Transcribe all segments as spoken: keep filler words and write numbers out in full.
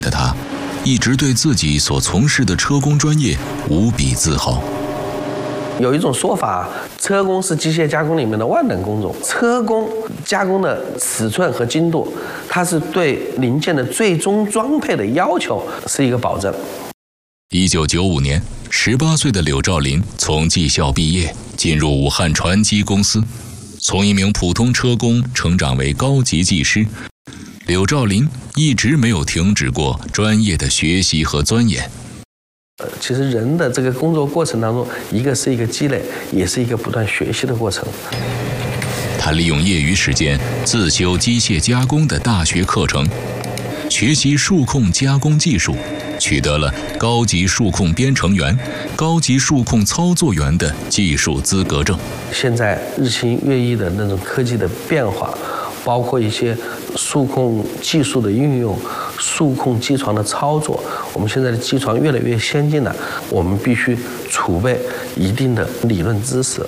的他，一直对自己所从事的车工专业无比自豪。 有一种说法，车工是机械加工里面的万能工种。车工加工的尺寸和精度，它是对零件的最终装配的要求是一个保证。 一九九五年，十八岁的柳兆林从技校毕业，进入武汉传机公司，从一名普通车工成长为高级技师。柳兆林一直没有停止过专业的学习和钻研。 其实人的这个工作过程当中，一个是一个积累，也是一个不断学习的过程。 他利用业余时间自修机械加工的大学课程，学习数控加工技术，取得了高级数控编程员、高级数控操作员的技术资格证。 现在日新月异的那种科技的变化，包括一些数控技术的运用、数控机床的操作，我们现在的机床越来越先进了，我们必须储备一定的理论知识。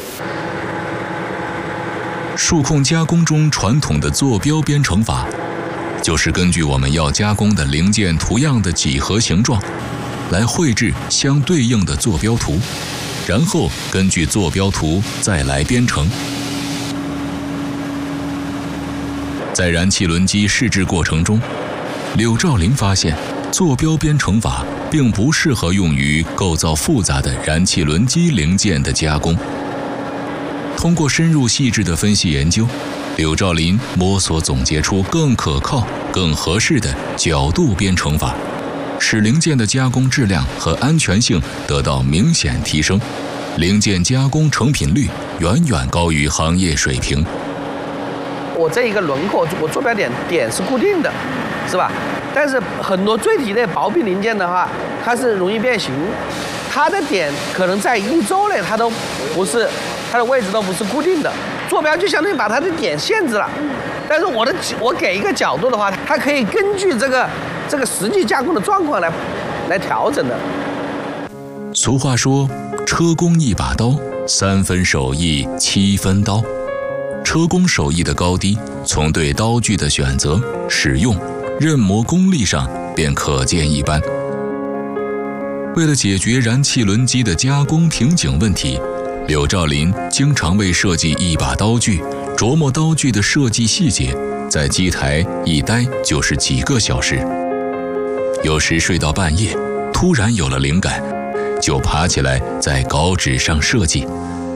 数控加工中传统的坐标编程法，就是根据我们要加工的零件图样的几何形状，来绘制相对应的坐标图，然后根据坐标图再来编程。在燃气轮机试制过程中，柳兆林发现，坐标编程法并不适合用于构造复杂的燃气轮机零件的加工。通过深入细致的分析研究，柳兆林摸索总结出更可靠、更合适的角度编程法，使零件的加工质量和安全性得到明显提升，零件加工成品率远远高于行业水平。 我这一个轮廓，我坐标点点是固定的，是吧？但是很多锥体类薄壁零件的话，它是容易变形，它的点可能在一周内它都不是，它的位置都不是固定的。坐标就相当于把它的点限制了，但是我的我给一个角度的话，它可以根据这个这个实际加工的状况来来调整的。 俗话说，车工一把刀，三分手艺七分刀。车工手艺的高低，从对刀具的选择、使用、刃磨功力上便可见一斑。为了解决燃气轮机的加工瓶颈问题，柳兆林经常为设计一把刀具，琢磨刀具的设计细节，在机台一待就是几个小时。有时睡到半夜，突然有了灵感，就爬起来在稿纸上设计。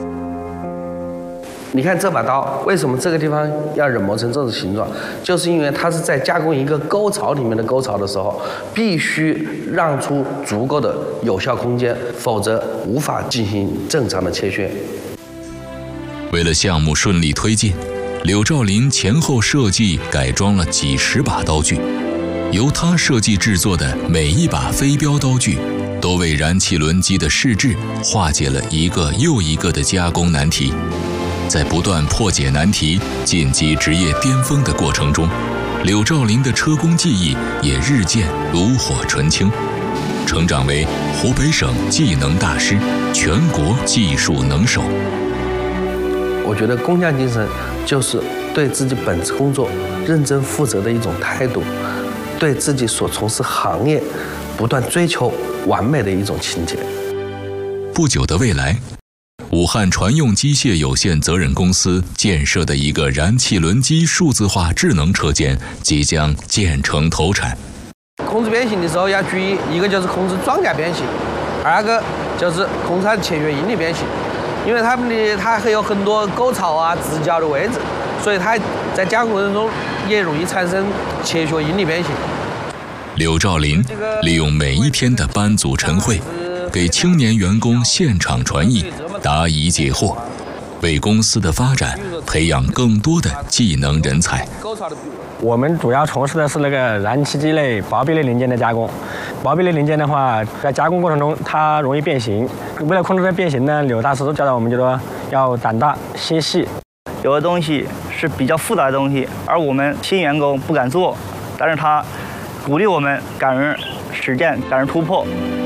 你看这把刀，为什么这个地方要刃磨成这种形状？就是因为它是在加工一个沟槽里面的沟槽的时候，必须让出足够的有效空间，否则无法进行正常的切削。 为了项目顺利推进，柳兆林前后设计改装了几十把刀具，由他设计制作的每一把飞镖刀具，都为燃气轮机的试制化解了一个又一个的加工难题。在不断破解难题、晋级职业巅峰的过程中，柳兆林的车工技艺也日渐炉火纯青，成长为湖北省技能大师、全国技术能手。 我觉得工匠精神就是对自己本职工作认真负责的一种态度，对自己所从事行业不断追求完美的一种情结。 不久的未来，武汉传用机械有限责任公司建设的一个燃气轮机数字化智能车间即将建成投产。 控制变形的时候要注意，一个就是控制装甲变形，二个就是控制它的切削应力变形，因为它们的它还有很多沟槽啊、直角的位置，所以它在加工过程中也容易产生切削应力变形。 柳兆林利用每一天的班组晨会，给青年员工现场传译、答疑解惑，为公司的发展培养更多的技能人才。 我们主要从事的是那个燃气机类、薄壁类零件的加工。薄壁类零件的话，在加工过程中它容易变形，为了控制这变形呢，柳大师教导我们就说要胆大心细。 有的东西是比较复杂的东西，而我们新员工不敢做，但是他鼓励我们敢于实践、敢于突破。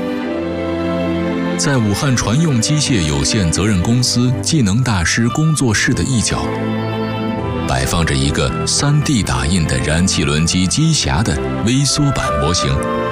在武汉传用机械有限责任公司技能大师工作室的一角， 摆放着一个 三 D 打印的燃气轮机机匣的微缩版模型。